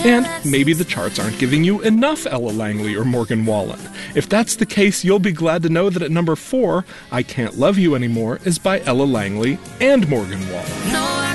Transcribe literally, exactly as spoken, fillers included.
And maybe the charts aren't giving you enough Ella Langley or Morgan Wallen. If that's the case, you'll be glad to know that at number four, I Can't Love You Anymore is by Ella Langley and Morgan Wallen. No.